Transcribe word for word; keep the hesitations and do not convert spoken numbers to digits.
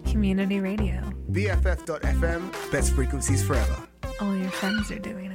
Community radio. B F F dot F M, best frequencies forever. All your friends are doing